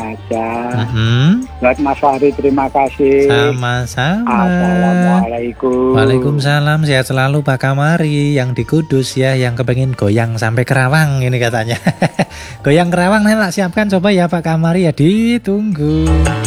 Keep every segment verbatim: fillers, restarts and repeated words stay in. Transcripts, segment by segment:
aja. Mm-hmm. Buat Mas Fahri terima kasih. Sama-sama. Assalamualaikum. Waalaikumsalam. Sehat selalu Pak Kamari yang di Kudus ya, yang kepengen goyang sampai Kerawang ini katanya. Goyang Kerawang nih tak siapkan coba ya Pak Kamari ya, ditunggu.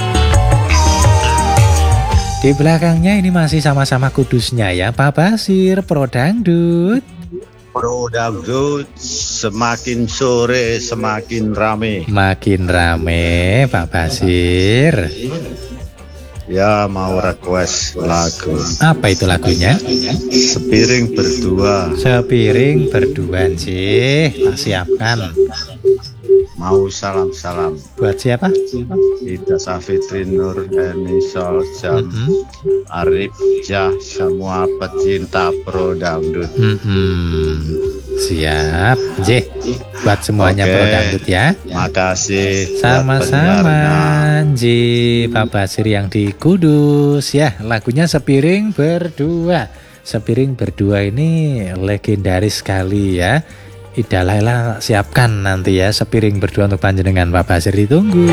Di belakangnya ini masih sama-sama Kudusnya ya Pak Basir, Pro Dangdut. Pro Dangdut semakin sore semakin rame. Makin rame Pak Basir. Ya mau request lagu. Apa itu lagunya? Sepiring Berdua. Sepiring Berdua sih, tak siapkan. Mau salam-salam. Buat siapa? Ida Safitri Nur, Eni Soljam, mm-hmm. Arif Jah, semua pecinta Pro Dangdut. Mm-hmm. Siap, J. Buat semuanya. Oke. Pro Dangdut ya. Makasih. Sama-sama, J. Pak Basir yang di Kudus ya. Lagunya Sepiring Berdua. Sepiring Berdua ini legendaris sekali ya. Ida Laila siapkan nanti ya Sepiring Berdua untuk panjenengan Pak Basir, ditunggu.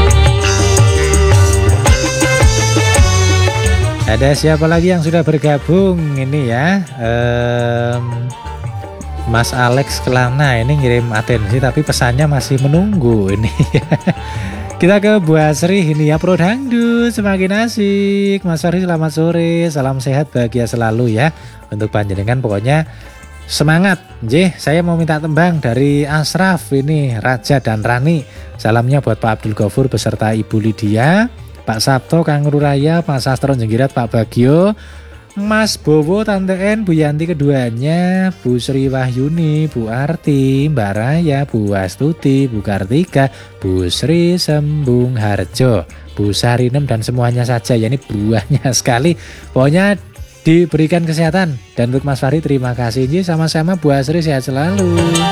Ada siapa lagi yang sudah bergabung ini ya? Um, Mas Alex Kelana ini ngirim atensi tapi pesannya masih menunggu ini. Kita ke Bu Asri ini ya, Pro Dangdut semakin asik. Mas Asri selamat sore, salam sehat bahagia selalu ya untuk panjenengan, pokoknya semangat. J, saya mau minta tembang dari Asraf ini, Raja dan Rani. Salamnya buat Pak Abdul Ghafur beserta Ibu Lydia, Pak Sabto, Kang Ruraya, Pak Sastro Jenggirat, Pak Bagio, Mas Bowo, Tante En, Bu Yanti keduanya, Bu Sri Wahyuni, Bu Arti, Mbak Raya, Bu Astuti, Bu Kartika, Bu Sri Sembung Harjo, Bu Sarinem dan semuanya saja ya, ini buahnya sekali. Pokoknya diberikan kesehatan. Dan untuk Mas Fahri terima kasih. Ji, sama-sama Bu Asri, sehat selalu.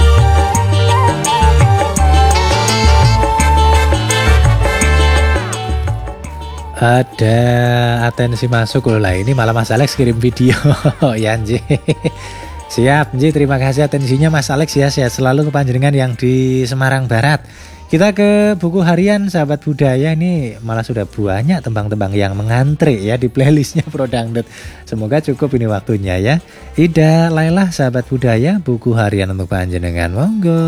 Ada atensi masuk loh lah, ini malah Mas Alex kirim video. Ya Ji. Siap Ji, terima kasih atensinya Mas Alex ya, sehat selalu ke panjenengan yang di Semarang Barat. Kita ke buku harian sahabat budaya, ini malah sudah banyak tembang-tembang yang mengantri ya di playlistnya Pro Dangdut. Semoga cukup ini waktunya ya. Ida Laila sahabat budaya, buku harian untuk panjenengan, monggo.